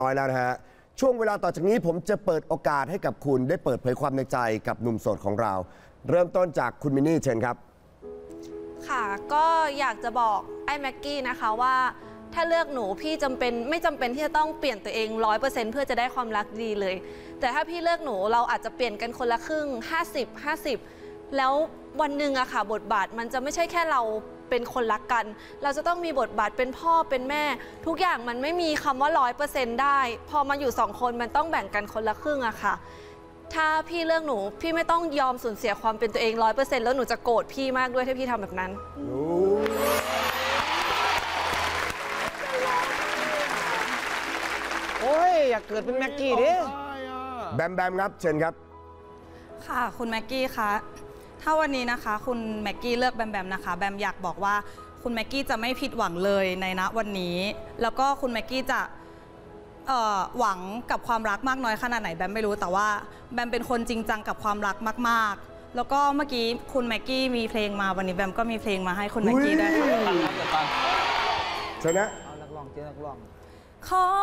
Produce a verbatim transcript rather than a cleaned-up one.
น้อยแล้วนะฮะช่วงเวลาต่อจากนี้ผมจะเปิดโอกาสให้กับคุณได้เปิดเผยความในใจกับหนุ่มโสดของเราเริ่มต้นจากคุณมินนี่เชิญครับค่ะก็อยากจะบอกไอ้แม็กกี้นะคะว่าถ้าเลือกหนูพี่จำเป็นไม่จำเป็นที่จะต้องเปลี่ยนตัวเองร้อยเปอร์เซ็นต์เพื่อจะได้ความรักดีเลยแต่ถ้าพี่เลือกหนูเราอาจจะเปลี่ยนกันคนละครึ่งห้าสิบ ห้าสิบแล้ววันหนึ่งอะค่ะบทบาทมันจะไม่ใช่แค่เราเป็นคนรักกันเราจะต้องมีบทบาทเป็นพ่อเป็นแม่ทุกอย่างมันไม่มีคำว่าร้อยเปอร์เซ็นต์ได้พอมาอยู่สองคนมันต้องแบ่งกันคนละครึ่งอะค่ะถ้าพี่เลือกหนูพี่ไม่ต้องยอมสูญเสียความเป็นตัวเองร้อยเปอร์เซ็นต์แล้วหนูจะโกรธพี่มากด้วยถ้าพี่ทำแบบนั้นโอ้ยอยากเกิดเป็นแม็กกี้ดิแบมแบมครับเชิญครับค่ะคุณแม็กกี้คะถ้าวันนี้นะคะคุณแม็กกี้เลือกแบมแบมนะคะแบมอยากบอกว่าคุณแม็กกี้จะไม่ผิดหวังเลยในณวันนี้แล้วก็คุณแม็กกี้จะหวังกับความรักมากน้อยขนาดไหนแบมไม่รู้แต่ว่าแบมเป็นคนจริงจังกับความรักมากๆแล้วก็เมื่อกี้คุณแม็กกี้มีเพลงมาวันนี้แบมก็มีเพลงมาให้คุณแม็กกี้ด้วยค่ะเชิญนะเอานักร้องเจอนักร้องขอ